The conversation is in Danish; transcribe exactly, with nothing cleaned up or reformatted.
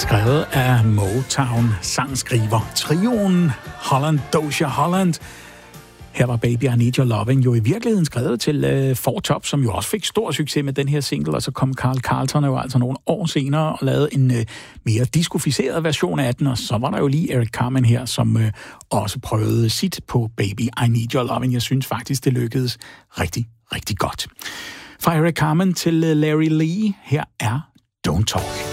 Skrevet af Motown-sangskriver trioen Holland Dozier Holland. Her var Baby I Need Your Loving jo i virkeligheden skrevet til uh, Four Tops, som jo også fik stor succes med den her single, og så kom Carl Carlton jo altså nogle år senere og lavede en uh, mere diskoficeret version af den, og så var der jo lige Eric Carmen her, som uh, også prøvede sit på Baby I Need Your Loving. Jeg synes faktisk, det lykkedes rigtig, rigtig godt. Fra Eric Carmen til uh, Larry Lee, her er Don't Talk.